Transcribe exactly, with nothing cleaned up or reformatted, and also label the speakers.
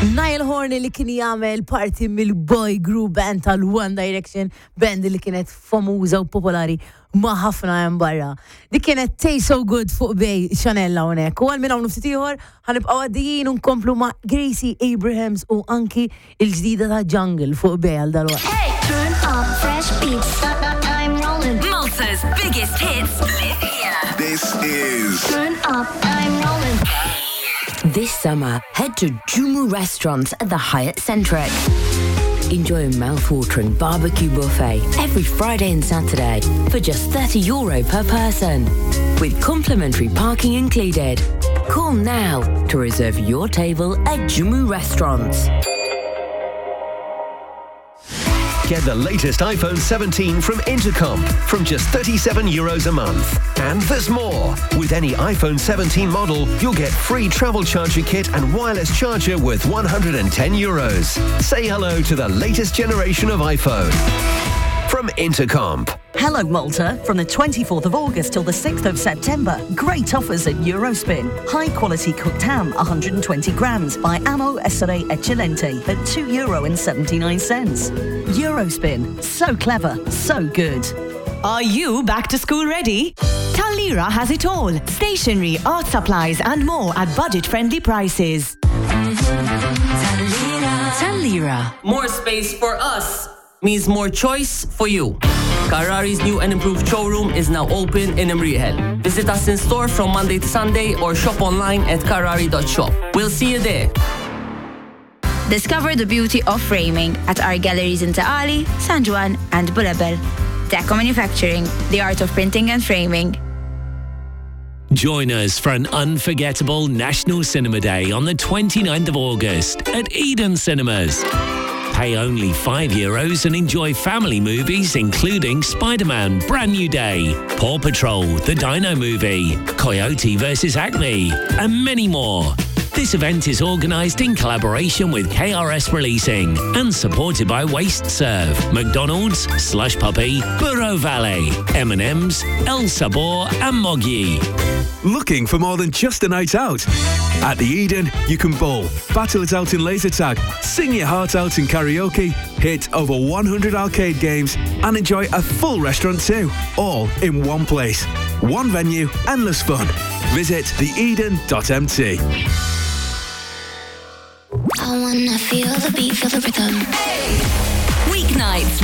Speaker 1: Niall Horney li kien jagħmel parti mill-boy group band tal-One Direction, band li kienet famuża u popolari ma' ħafna hemm barra. Dik kienet Taste So Good fuq bej Chanella hawnhekk. U għal minn hawn ftit ieħor ħanibqgħu għaddejjin u nkomplu ma' Gracie Abrahams u anki il-ġdida ta' Jungle fuq bej għal dalwaqt.
Speaker 2: Hey, turn up fresh beats. I'm rolling.
Speaker 3: Malta's biggest hits live here.
Speaker 4: This is
Speaker 2: Turn up, I'm rolling.
Speaker 3: This summer, head to Jumu Restaurants at the Hyatt Centric. Enjoy a mouth-watering barbecue buffet every Friday and Saturday for just thirty euro per person, with complimentary parking included. Call now to reserve your table at Jumu Restaurants.
Speaker 5: Get the latest iPhone seventeen from Intercomp from just thirty-seven euros a month. And there's more. With any iPhone seventeen model, you'll get free travel charger kit and wireless charger worth one hundred ten euros. Say hello to the latest generation of iPhone. From Intercomp.
Speaker 6: Hello Malta, from the twenty-fourth of August till the sixth of September. Great offers at Eurospin. High quality cooked ham, one hundred twenty grams by Amo Essere Eccellente at two euro and seventy-nine cents. Eurospin, so clever, so good.
Speaker 7: Are you back to school ready? Talira has it all. Stationery, art supplies and more at budget-friendly prices.
Speaker 3: Talira.
Speaker 8: More space for us means more choice for you. Carrari's new and improved showroom is now open in Imriel. Visit us in store from Monday to Sunday or shop online at carrari dot shop. We'll see you there.
Speaker 9: Discover the beauty of framing at our galleries in Taali, San Juan and Bulabel. Deco Manufacturing, the art of printing and framing.
Speaker 10: Join us for an unforgettable National Cinema Day on the twenty-ninth of August at Eden Cinemas. Pay only five euros and enjoy family movies including Spider-Man Brand New Day, Paw Patrol, The Dino Movie, Coyote versus Acme, and many more. This event is organised in collaboration with K R S Releasing and supported by Waste Serve, McDonald's, Slush Puppy, Burro Valley, M and M's, El Sabor and Moggy.
Speaker 11: Looking for more than just a night out? At the Eden, you can bowl, battle it out in laser tag, sing your heart out in karaoke, hit over one hundred arcade games and enjoy a full restaurant too, all in one place. One venue, endless fun. Visit the eden dot m t.
Speaker 2: I wanna feel the beat, feel the rhythm.
Speaker 3: Weeknights